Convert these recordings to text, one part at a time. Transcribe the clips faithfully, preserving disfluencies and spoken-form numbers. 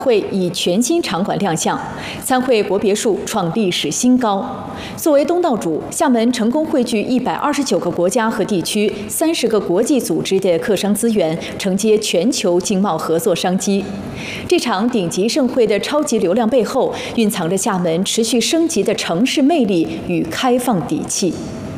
会以全新场馆亮相，参会国别数创历史新高。作为东道主，厦门成功汇聚一百二十九个国家和地区、三十个国际组织的客商资源，承接全球经贸合作商机。这场顶级盛会的超级流量背后，蕴藏着厦门持续升级的城市魅力与开放底气。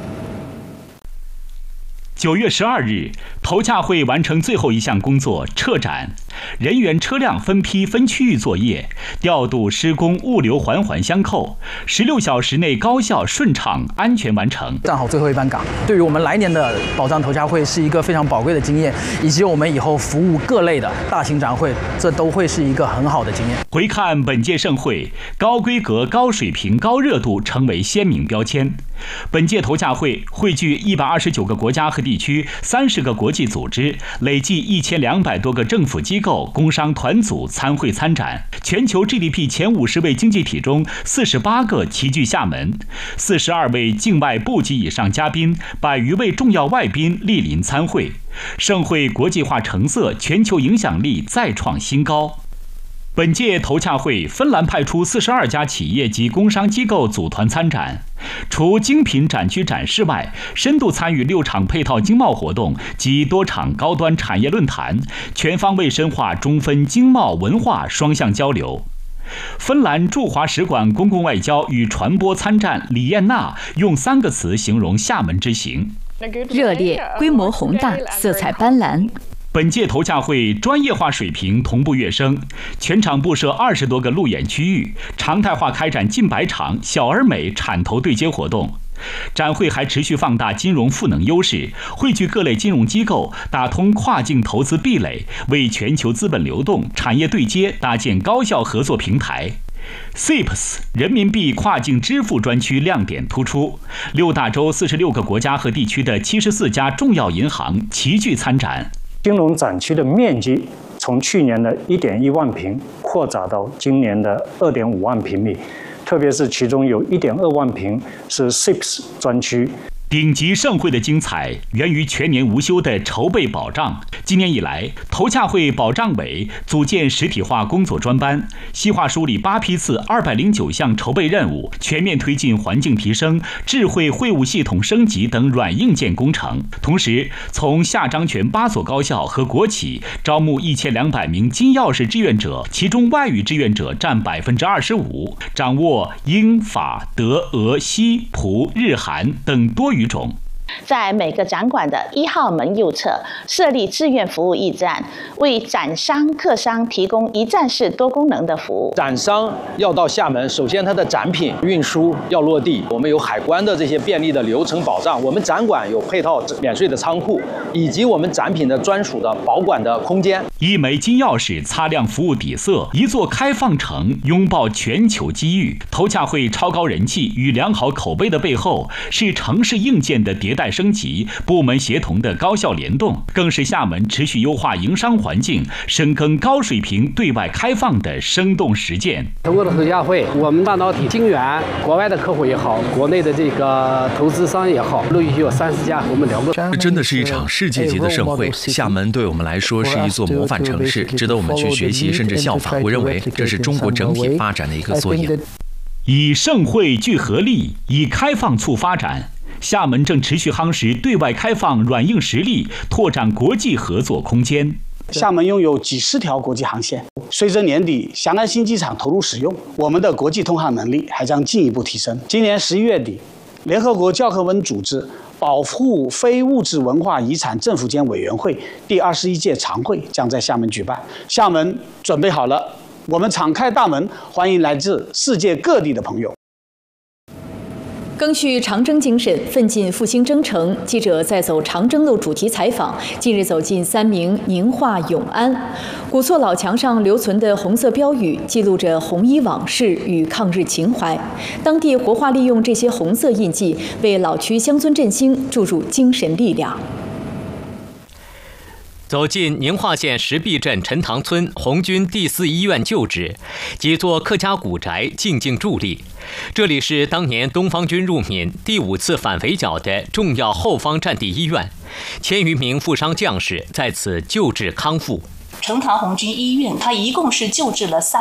九月十二日，头洽会完成最后一项工作撤展，人员车辆分批分区域作业，调度施工物流环环相扣，十六小时内高效顺畅安全完成。 站好最后一班岗，对于我们来年的保障头洽会是一个非常宝贵的经验，以及我们以后服务各类的大型展会，这都会是一个很好的经验。 回看本届盛会，高规格、高水平、高热度成为鲜明标签。本届头洽会汇聚一百二十九个国家和地区、三十个国际组织，累计一千两百多个政府机构、工商团组参会参展。全球 G D P 前五十位经济体中，四十八个齐聚厦门，四十二位境外部级以上嘉宾，百余位重要外宾莅临参会。盛会国际化成色，全球影响力再创新高。本届头洽会，芬兰派出四十二家企业及工商机构组团参展。除精品展区展示外，深度参与六场配套经贸活动及多场高端产业论坛，全方位深化中芬经贸文化双向交流。芬兰驻华使馆公共外交与传播参战李艳娜用三个词形容厦门之行： 热烈、规模宏大、色彩斑斓。 本届头洽会专业化水平同步跃升，全场布设二十多个路演区域，常态化开展近百场小而美产投对接活动。展会还持续放大金融赋能优势，汇聚各类金融机构，打通跨境投资壁垒，为全球资本流动、产业对接搭建高效合作平台。C I P S 人民币跨境支付专区亮点突出，六大洲四十六个国家和地区的七十四家重要银行齐聚参展。 金融展区的面积从去年的 一点一万平扩展到今年的 二点五万平米，特别是其中有 一点二万平是 C I P S 专区。 顶级盛会的精彩源于全年无休的筹备保障。今年以来，头洽会保障委组建实体化工作专班，细化梳理八批次二百零九项筹备任务，全面推进环境提升、智慧会务系统升级等软硬件工程。同时，从下张全八所高校和国企招募一千两百名金钥匙志愿者，其中外语志愿者占百分之二十五，掌握英、法、德、俄、西、葡、日、韩等多语种。 在每个展馆的一号门右侧设立志愿服务驿站，为展商、客商提供一站式多功能的服务。 展商要到厦门，首先它的展品运输要落地，我们有海关的这些便利的流程保障，我们展馆有配套免税的仓库，以及我们展品的专属的保管的空间。 一枚金钥匙擦亮服务底色，一座开放城拥抱全球机遇。头洽会超高人气与良好口碑的背后，是城市硬件的迭代升级，部门协同的高效联动，更是厦门持续优化营商环境、深耕高水平对外开放的生动实践。 通过了头洽会，我们半导体晶圆国外的客户也好，国内的这个投资商也好，陆续有三十家我们聊过。 这真的是一场世界级的盛会，厦门对我们来说是一座模范城市，值得我们去学习甚至效仿。我认为这是中国整体发展的一个缩影。 以盛会聚合力，以开放促发展。厦门正持续夯实对外开放软硬实力，拓展国际合作空间。 厦门拥有几十条国际航线，随着年底翔安新机场投入使用，我们的国际通航能力还将进一步提升。今年十一月底，联合国教科文组织保护非物质文化遗产政府间委员会第二十一届常会将在厦门举办。厦门准备好了，我们敞开大门，欢迎来自世界各地的朋友。 赓续长征精神，奋进复兴征程。记者在走长征路主题采访，近日走进三明宁化永安，古厝老墙上留存的红色标语，记录着红衣往事与抗日情怀。当地活化利用这些红色印记，为老区乡村振兴注入精神力量。 走进宁化县石壁镇陈塘村红军第四医院旧址，几座客家古宅静静伫立。这里是当年东方军入闽第五次反围剿的重要后方战地医院，千余名负伤将士在此救治康复。 陈塘红军医院，它一共是救治了三